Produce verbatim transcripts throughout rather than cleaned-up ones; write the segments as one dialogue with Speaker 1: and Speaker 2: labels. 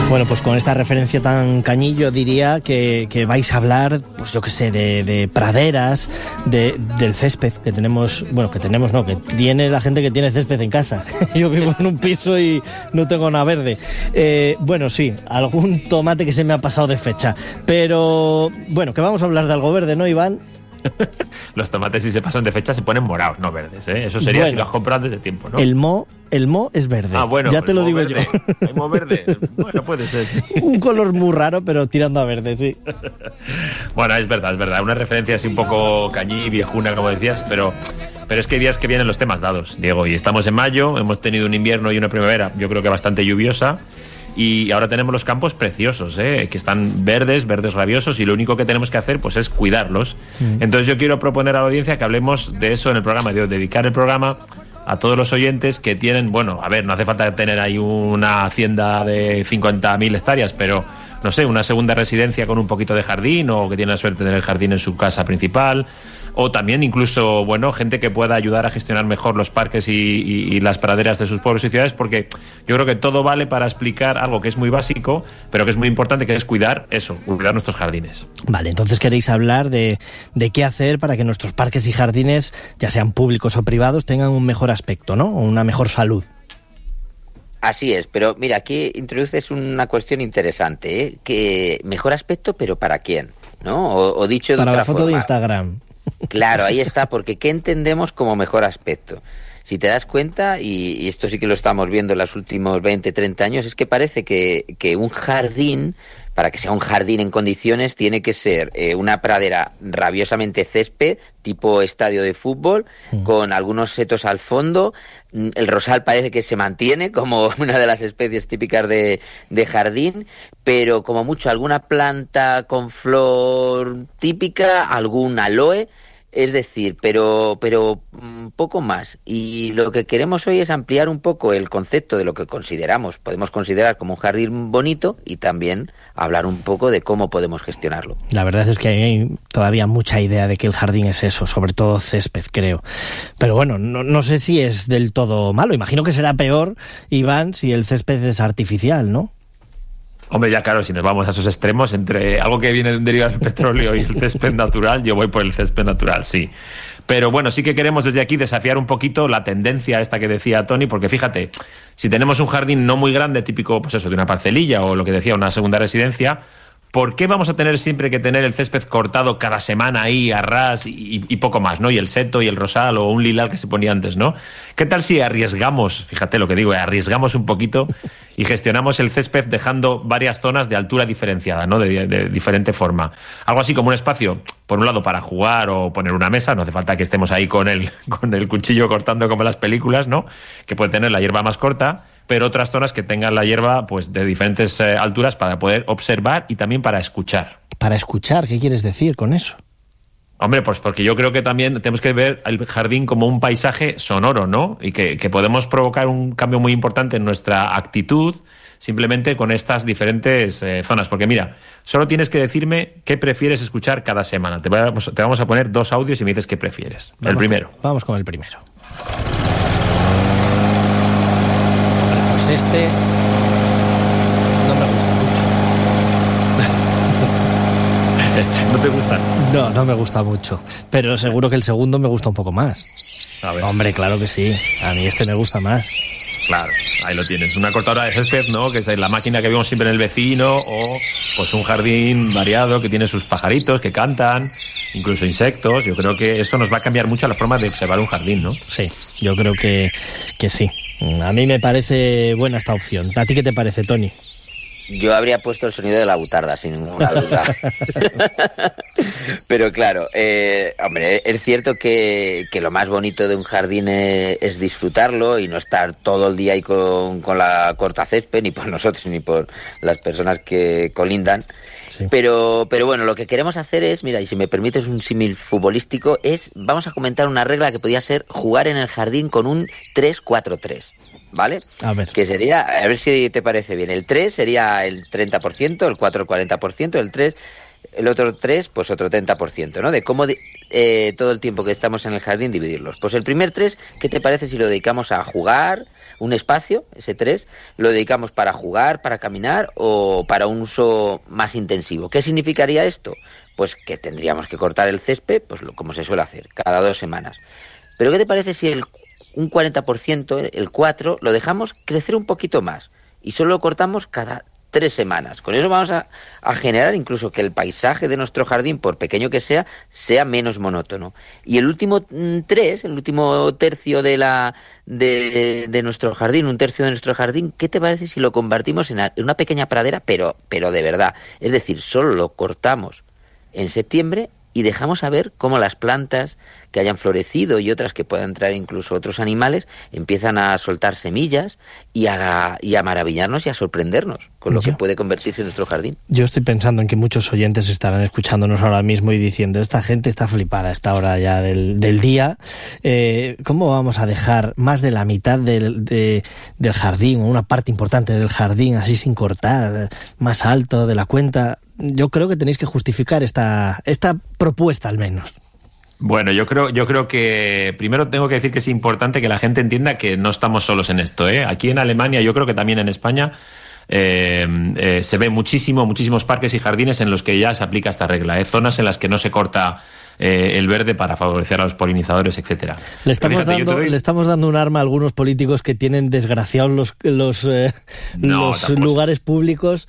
Speaker 1: Bueno, pues con esta referencia tan cañillo diría que, que vais a hablar, pues yo qué sé, de, de praderas, de, del césped que tenemos, bueno, que tenemos no, que tiene la gente que tiene césped en casa. Yo vivo en un piso y no tengo nada verde. Eh, bueno, sí, algún tomate que se me ha pasado de fecha, pero bueno, que vamos a hablar de algo verde, ¿no, Iván?
Speaker 2: Los tomates, si se pasan de fecha, se ponen morados, no verdes, ¿eh? Eso sería bueno, si los compras antes de tiempo, ¿no?
Speaker 1: El mo, el mo es verde.
Speaker 2: Ah, bueno,
Speaker 1: ya te lo digo
Speaker 2: verde.
Speaker 1: yo.
Speaker 2: El mo verde. Bueno, puede ser, sí.
Speaker 1: Un color muy raro, pero tirando a verde, sí.
Speaker 2: Bueno, es verdad, es verdad. Una referencia así un poco cañí, viejuna, como decías, pero... Pero es que hay días que vienen los temas dados, Diego, y estamos en mayo, hemos tenido un invierno y una primavera, yo creo que bastante lluviosa, y ahora tenemos los campos preciosos, ¿eh? Que están verdes, verdes rabiosos, y lo único que tenemos que hacer pues es cuidarlos. Mm. Entonces yo quiero proponer a la audiencia que hablemos de eso en el programa, de dedicar el programa a todos los oyentes que tienen, bueno, a ver, no hace falta tener ahí una hacienda de cincuenta mil hectáreas, pero... no sé, una segunda residencia con un poquito de jardín, o que tiene la suerte de tener el jardín en su casa principal, o también incluso, bueno, gente que pueda ayudar a gestionar mejor los parques y, y, y las praderas de sus pueblos y ciudades, porque yo creo que todo vale para explicar algo que es muy básico, pero que es muy importante, que es cuidar eso, cuidar nuestros jardines.
Speaker 1: Vale, entonces queréis hablar de, de qué hacer para que nuestros parques y jardines, ya sean públicos o privados, tengan un mejor aspecto, ¿no? O una mejor salud.
Speaker 3: Así es, pero mira, aquí introduces una cuestión interesante, ¿eh? Que mejor aspecto, pero ¿para quién? ¿No? O, o dicho de
Speaker 1: para
Speaker 3: otra
Speaker 1: la foto
Speaker 3: forma.
Speaker 1: De Instagram.
Speaker 3: Claro, ahí está, porque ¿qué entendemos como mejor aspecto? Si te das cuenta, y, y esto sí que lo estamos viendo en los últimos veinte, treinta años, es que parece que, que un jardín, para que sea un jardín en condiciones, tiene que ser eh, una pradera rabiosamente césped, tipo estadio de fútbol, mm. con algunos setos al fondo. El rosal parece que se mantiene como una de las especies típicas de, de jardín, pero como mucho alguna planta con flor típica, algún aloe, es decir, pero pero un poco más. Y lo que queremos hoy es ampliar un poco el concepto de lo que consideramos, podemos considerar como un jardín bonito, y también hablar un poco de cómo podemos gestionarlo.
Speaker 1: La verdad es que hay todavía mucha idea de que el jardín es eso, sobre todo césped, creo. Pero bueno, no, no sé si es del todo malo. Imagino que será peor, Iván, si el césped es artificial, ¿no?
Speaker 2: Hombre, ya claro, si nos vamos a esos extremos, entre algo que viene de un derivado del petróleo y el césped natural, yo voy por el césped natural, sí. Pero bueno, sí que queremos desde aquí desafiar un poquito la tendencia esta que decía Tony, porque fíjate, si tenemos un jardín no muy grande, típico, pues eso, de una parcelilla o lo que decía, una segunda residencia, ¿por qué vamos a tener siempre que tener el césped cortado cada semana ahí a ras y, y poco más, ¿no? Y el seto y el rosal o un lilar que se ponía antes, ¿no? ¿Qué tal si arriesgamos, fíjate lo que digo, arriesgamos un poquito y gestionamos el césped dejando varias zonas de altura diferenciada, ¿no? De, de, de diferente forma. Algo así como un espacio, por un lado, para jugar o poner una mesa, no hace falta que estemos ahí con el, con el cuchillo cortando como en las películas, ¿no? Que puede tener la hierba más corta, pero otras zonas que tengan la hierba pues de diferentes eh, alturas para poder observar y también para escuchar.
Speaker 1: ¿Para escuchar? ¿Qué quieres decir con eso?
Speaker 2: Hombre, pues porque yo creo que también tenemos que ver el jardín como un paisaje sonoro, ¿no? Y que, que podemos provocar un cambio muy importante en nuestra actitud simplemente con estas diferentes eh, zonas. Porque mira, solo tienes que decirme qué prefieres escuchar cada semana. Te vamos, te vamos a poner dos audios y me dices qué prefieres. Vamos el primero.
Speaker 1: Con, vamos con el primero. Pues este no me gusta mucho.
Speaker 2: ¿No te gusta?
Speaker 1: No, no me gusta mucho. Pero seguro que el segundo me gusta un poco más.
Speaker 2: A ver.
Speaker 1: Hombre, claro que sí. A mí este me gusta más.
Speaker 2: Claro, ahí lo tienes. Una cortadora de césped, ¿no? Que es la máquina que vemos siempre en el vecino, o pues un jardín variado que tiene sus pajaritos que cantan, incluso insectos. Yo creo que eso nos va a cambiar mucho la forma de observar un jardín, ¿no?
Speaker 1: Sí, yo creo que, que sí. A mí me parece buena esta opción. ¿A ti qué te parece, Tony?
Speaker 3: Yo habría puesto el sonido de la butarda, sin ninguna duda. Pero claro, eh, hombre, es cierto que, que lo más bonito de un jardín es, es disfrutarlo y no estar todo el día ahí con, con la cortacésped, ni por nosotros ni por las personas que colindan. Sí. Pero, pero bueno, lo que queremos hacer es, mira, y si me permites un símil futbolístico, es, vamos a comentar una regla que podría ser jugar en el jardín con un tres cuatro tres. ¿Vale?
Speaker 1: A ver.
Speaker 3: Que sería, a ver si te parece bien. El tres sería el treinta por ciento, el cuatro el cuarenta por ciento, el tres, el otro tres, pues otro treinta por ciento, ¿no? De cómo de, eh, todo el tiempo que estamos en el jardín, dividirlos. Pues el primer tres, ¿qué te parece si lo dedicamos a jugar? Un espacio, ese tres, lo dedicamos para jugar, para caminar o para un uso más intensivo. ¿Qué significaría esto? Pues que tendríamos que cortar el césped, pues lo, como se suele hacer, cada dos semanas. Pero ¿qué te parece si el, un cuarenta por ciento, el cuatro, lo dejamos crecer un poquito más y solo lo cortamos cada tres semanas? Con eso vamos a, a generar incluso que el paisaje de nuestro jardín, por pequeño que sea, sea menos monótono. Y el último mm, tres, el último tercio de la de, de nuestro jardín, un tercio de nuestro jardín, ¿qué te parece si lo convertimos en, a, en una pequeña pradera, pero, pero de verdad? Es decir, solo lo cortamos en septiembre y dejamos a ver cómo las plantas que hayan florecido y otras que puedan traer incluso otros animales empiezan a soltar semillas y a, y a maravillarnos y a sorprendernos con lo
Speaker 1: Yo.
Speaker 3: que puede convertirse en nuestro jardín.
Speaker 1: Yo estoy pensando en que muchos oyentes estarán escuchándonos ahora mismo y diciendo, esta gente está flipada a esta hora ya del, del día, eh, ¿cómo vamos a dejar más de la mitad del, de, del jardín, o una parte importante del jardín así sin cortar, más alto de la cuenta? Yo creo que tenéis que justificar esta, esta propuesta al menos.
Speaker 2: Bueno, yo creo, yo creo que primero tengo que decir que es importante que la gente entienda que no estamos solos en esto, ¿eh? Aquí en Alemania, yo creo que también en España, eh, eh, se ve muchísimo, muchísimos parques y jardines en los que ya se aplica esta regla, ¿eh? Zonas en las que no se corta eh, el verde para favorecer a los polinizadores, etcétera.
Speaker 1: Le estamos,
Speaker 2: Fíjate,
Speaker 1: dando,
Speaker 2: doy...
Speaker 1: le estamos dando un arma a algunos políticos que tienen desgraciados los, los, eh,
Speaker 2: no,
Speaker 1: los lugares públicos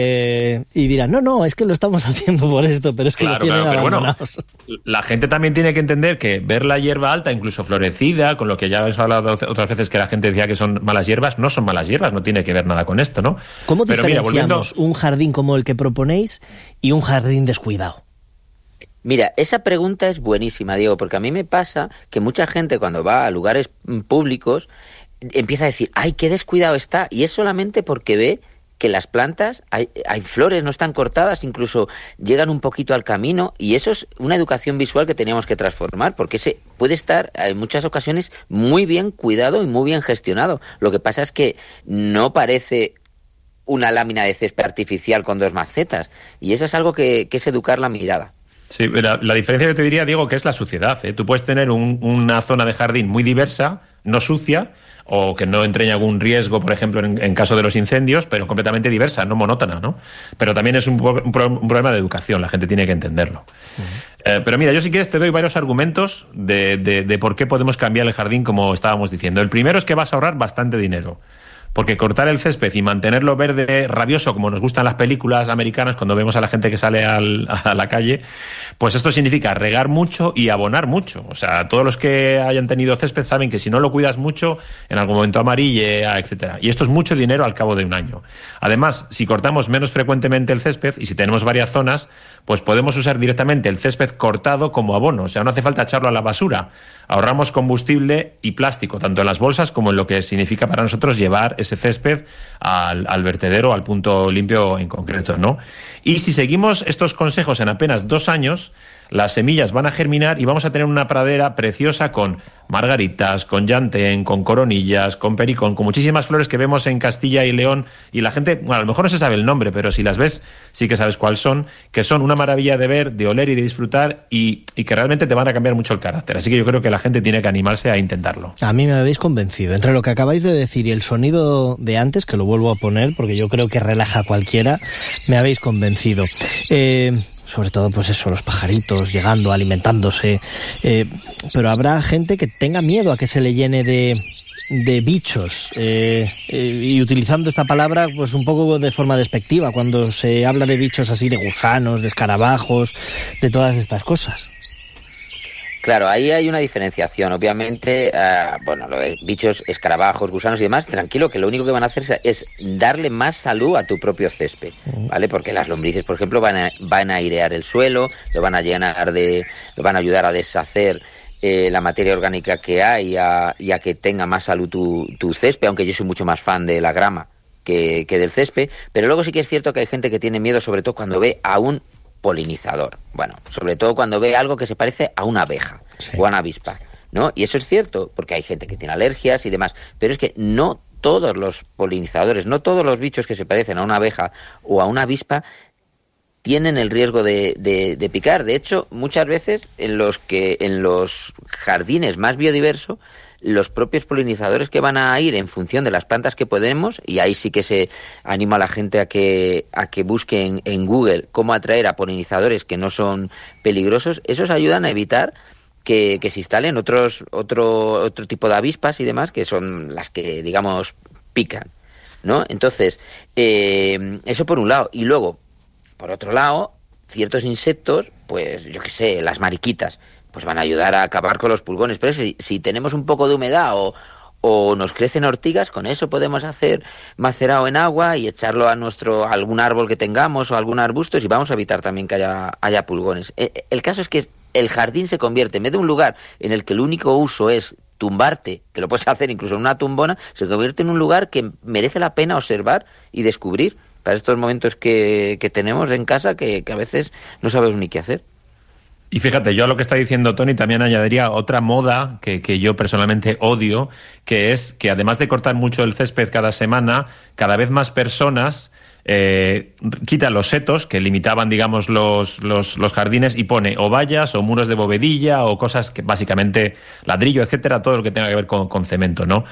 Speaker 1: eh, y dirán, no, no, es que lo estamos haciendo por esto, pero es que
Speaker 2: claro,
Speaker 1: lo tienen
Speaker 2: claro, pero
Speaker 1: abandonados.
Speaker 2: Bueno, la gente también tiene que entender que ver la hierba alta, incluso florecida, con lo que ya hemos hablado otras veces que la gente decía que son malas hierbas, no son malas hierbas, no tiene que ver nada con esto, ¿no?
Speaker 1: ¿Cómo
Speaker 2: pero
Speaker 1: diferenciamos
Speaker 2: mira, volviendo...
Speaker 1: un jardín como el que proponéis y un jardín descuidado?
Speaker 3: Mira, esa pregunta es buenísima, Diego, porque a mí me pasa que mucha gente cuando va a lugares públicos empieza a decir, ¡ay, qué descuidado está! Y es solamente porque ve que las plantas, hay, hay flores, no están cortadas, incluso llegan un poquito al camino, y eso es una educación visual que teníamos que transformar, porque ese puede estar en muchas ocasiones muy bien cuidado y muy bien gestionado. Lo que pasa es que no parece una lámina de césped artificial con dos macetas, y eso es algo que, que es educar la mirada.
Speaker 2: Sí, la, la diferencia que te diría, Diego, que es la suciedad, ¿eh? Tú puedes tener un, una zona de jardín muy diversa, no sucia, o que no entreñe algún riesgo, por ejemplo, en, en caso de los incendios, pero completamente diversa, no monótona, ¿no? Pero también es un, un, pro, un problema de educación, la gente tiene que entenderlo. Uh-huh. Eh, pero mira, yo si quieres te doy varios argumentos de, de, de por qué podemos cambiar el jardín como estábamos diciendo. El primero es que vas a ahorrar bastante dinero. Porque cortar el césped y mantenerlo verde rabioso, como nos gustan las películas americanas cuando vemos a la gente que sale al, a la calle, pues esto significa regar mucho y abonar mucho. O sea, todos los que hayan tenido césped saben que si no lo cuidas mucho, en algún momento amarille, etcétera. Y esto es mucho dinero al cabo de un año. Además, si cortamos menos frecuentemente el césped y si tenemos varias zonas, pues podemos usar directamente el césped cortado como abono. O sea, no hace falta echarlo a la basura. Ahorramos combustible y plástico, tanto en las bolsas como en lo que significa para nosotros llevar ese césped al, al vertedero, al punto limpio en concreto, ¿no? Y si seguimos estos consejos en apenas dos años, las semillas van a germinar y vamos a tener una pradera preciosa con margaritas, con llantén, con coronillas, con pericón, con muchísimas flores que vemos en Castilla y León, y la gente, bueno, a lo mejor no se sabe el nombre, pero si las ves sí que sabes cuáles son, que son una maravilla de ver, de oler y de disfrutar, y, y que realmente te van a cambiar mucho el carácter. Así que yo creo que la gente tiene que animarse a intentarlo.
Speaker 1: A mí me habéis convencido. Entre lo que acabáis de decir y el sonido de antes, que lo vuelvo a poner porque yo creo que relaja a cualquiera, me habéis convencido. Eh... sobre todo pues eso, los pajaritos llegando, alimentándose, eh, pero habrá gente que tenga miedo a que se le llene de, de bichos, eh, eh, y utilizando esta palabra pues un poco de forma despectiva, cuando se habla de bichos así, de gusanos, de escarabajos, de todas estas cosas.
Speaker 3: Claro, ahí hay una diferenciación. Obviamente, uh, bueno, lo de bichos, escarabajos, gusanos y demás, tranquilo, que lo único que van a hacer es darle más salud a tu propio césped, ¿vale? Porque las lombrices, por ejemplo, van a, van a airear el suelo, lo van a llenar de, lo van a ayudar a deshacer eh, la materia orgánica que hay y a, y a que tenga más salud tu, tu césped, aunque yo soy mucho más fan de la grama que, que del césped. Pero luego sí que es cierto que hay gente que tiene miedo, sobre todo cuando ve a un polinizador, bueno, sobre todo cuando ve algo que se parece a una abeja, sí, o a una avispa, ¿no? Y eso es cierto, porque hay gente que tiene alergias y demás, pero es que no todos los polinizadores, no todos los bichos que se parecen a una abeja o a una avispa tienen el riesgo de, de, de picar. De hecho, muchas veces en los que en los jardines más biodiversos, los propios polinizadores que van a ir en función de las plantas que podemos, y ahí sí que se anima a la gente a que a que busque en, en Google cómo atraer a polinizadores que no son peligrosos, esos ayudan a evitar que, que se instalen otros otro otro tipo de avispas y demás, que son las que, digamos, pican, ¿no? Entonces, eh, eso por un lado. Y luego, por otro lado, ciertos insectos, pues yo qué sé, las mariquitas, pues van a ayudar a acabar con los pulgones. Pero si, si tenemos un poco de humedad o, o nos crecen ortigas, con eso podemos hacer macerado en agua y echarlo a nuestro a algún árbol que tengamos o algún arbusto, y vamos a evitar también que haya, haya pulgones. El, el caso es que el jardín se convierte, en vez de un lugar en el que el único uso es tumbarte, que lo puedes hacer incluso en una tumbona, se convierte en un lugar que merece la pena observar y descubrir para estos momentos que, que tenemos en casa, que, que a veces no sabemos ni qué hacer.
Speaker 2: Y fíjate, yo a lo que está diciendo Tony también añadiría otra moda que, que yo personalmente odio, que es que además de cortar mucho el césped cada semana, cada vez más personas eh, quitan los setos que limitaban, digamos, los, los, los jardines, y pone o vallas o muros de bovedilla o cosas que básicamente ladrillo, etcétera, todo lo que tenga que ver con, con cemento, ¿no?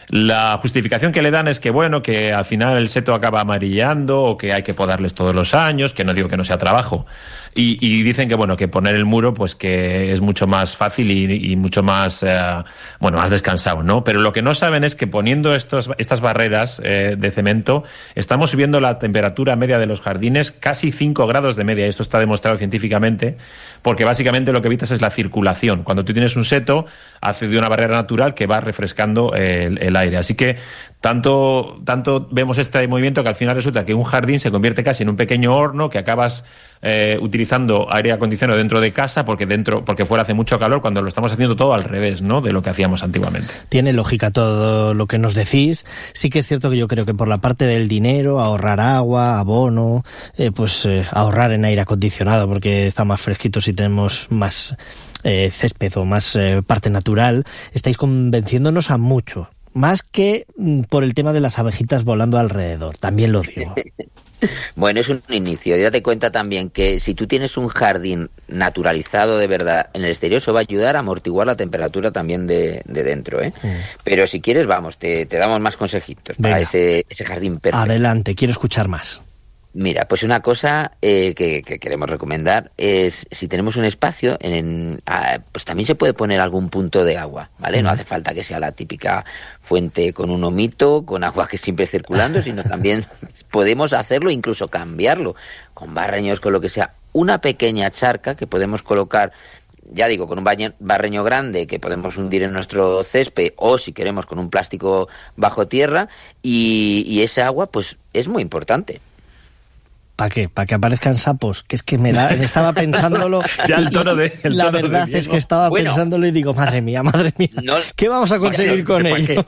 Speaker 2: La justificación que le dan es que, bueno, que al final el seto acaba amarillando o que hay que podarles todos los años, que no digo que no sea trabajo. Y, y dicen que, bueno, que poner el muro, pues que es mucho más fácil y, y mucho más, eh, bueno, más descansado, ¿no? Pero lo que no saben es que poniendo estos, estas barreras eh, de cemento, estamos subiendo la temperatura media de los jardines casi cinco grados de media. Esto está demostrado científicamente, porque básicamente lo que evitas es la circulación. Cuando tú tienes un seto, hace de una barrera natural que va refrescando el, el aire. Así que tanto, tanto vemos este movimiento que al final resulta que un jardín se convierte casi en un pequeño horno que acabas eh, utilizando aire acondicionado dentro de casa porque dentro porque fuera hace mucho calor, cuando lo estamos haciendo todo al revés, ¿no?, de lo que hacíamos antiguamente.
Speaker 1: Tiene lógica todo lo que nos decís. Sí que es cierto que yo creo que por la parte del dinero, ahorrar agua, abono, eh, pues eh, ahorrar en aire acondicionado porque está más fresquito si tenemos más eh, césped o más eh, parte natural, estáis convenciéndonos a mucho. Más que por el tema de las abejitas volando alrededor, también lo digo.
Speaker 3: Bueno, es un inicio. Date cuenta también que si tú tienes un jardín naturalizado de verdad en el exterior, eso va a ayudar a amortiguar la temperatura también de, de dentro, ¿eh? Mm. Pero si quieres, vamos, te, te damos más consejitos. Venga, para ese, ese jardín perfecto.
Speaker 1: Adelante, quiero escuchar más.
Speaker 3: Mira, pues una cosa eh, que, que queremos recomendar es, si tenemos un espacio, en, en, ah, pues también se puede poner algún punto de agua, ¿vale? No hace falta que sea la típica fuente con un omito, con agua que siempre circulando, sino también podemos hacerlo, incluso cambiarlo, con barreños, con lo que sea. Una pequeña charca que podemos colocar, ya digo, con un baño, barreño grande que podemos hundir en nuestro césped, o si queremos con un plástico bajo tierra, y, y ese agua pues es muy importante.
Speaker 1: ¿Para qué? ¿Para que aparezcan sapos? Que es que me da, estaba pensándolo.
Speaker 2: Ya el tono de, el
Speaker 1: la
Speaker 2: tono
Speaker 1: verdad
Speaker 2: de
Speaker 1: es que estaba bueno, pensándolo y digo, madre mía, madre mía, no, ¿qué vamos a conseguir con ello?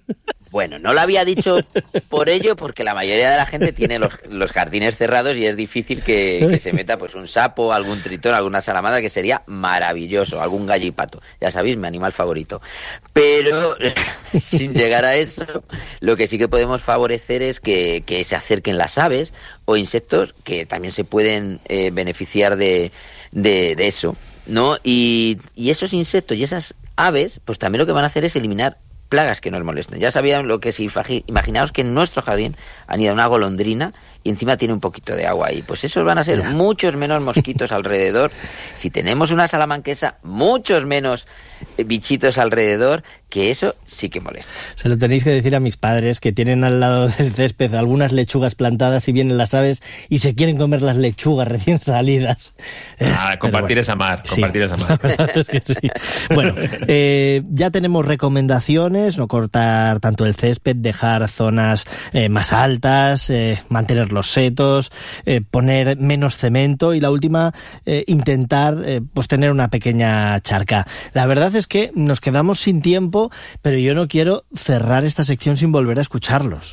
Speaker 3: Bueno, no lo había dicho por ello, porque la mayoría de la gente tiene los, los jardines cerrados y es difícil que, que se meta pues un sapo, algún tritón, alguna salamandra, que sería maravilloso, algún gallipato. Ya sabéis, mi animal favorito. Pero sin llegar a eso, lo que sí que podemos favorecer es que, que se acerquen las aves o insectos que también se pueden eh, beneficiar de, de, de eso, ¿no? Y, y esos insectos y esas aves, pues también lo que van a hacer es eliminar plagas que nos molesten. Ya sabían lo que es, imaginaos que en nuestro jardín anida una golondrina y encima tiene un poquito de agua ahí. Pues esos van a ser muchos menos mosquitos alrededor. Si tenemos una salamanquesa, muchos menos bichitos alrededor, que eso sí que molesta.
Speaker 1: Se lo tenéis que decir a mis padres, que tienen al lado del césped algunas lechugas plantadas y vienen las aves y se quieren comer las lechugas recién salidas.
Speaker 2: Ah, compartir bueno, esa mar, compartir sí, esa mar.
Speaker 1: La verdad es que sí. Bueno, eh, ya tenemos recomendaciones, no cortar tanto el césped, dejar zonas eh, más altas, eh, mantener los setos, eh, poner menos cemento y la última, eh, intentar eh, pues tener una pequeña charca. La verdad es que nos quedamos sin tiempo, pero yo no quiero cerrar esta sección sin volver a escucharlos.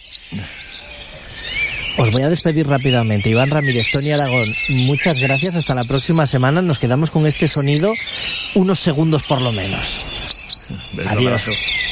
Speaker 1: Os voy a despedir rápidamente. Iván Ramírez, Tony Aragón, muchas gracias. Hasta la próxima semana. Nos quedamos con este sonido unos segundos por lo menos.
Speaker 2: Beso,
Speaker 1: Adiós.
Speaker 2: abrazo.